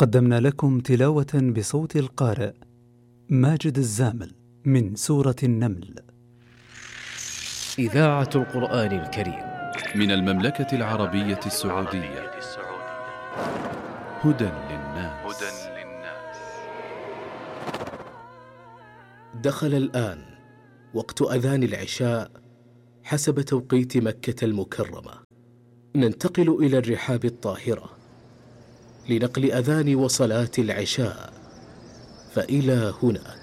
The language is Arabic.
قدمنا لكم تلاوة بصوت القارئ ماجد الزامل من سورة النمل. إذاعة القرآن الكريم من المملكة العربية السعودية. هدى للناس. دخل الآن وقت أذان العشاء حسب توقيت مكة المكرمة. ننتقل إلى الرحاب الطاهرة لنقل أذان وصلاة العشاء، فإلى هناك.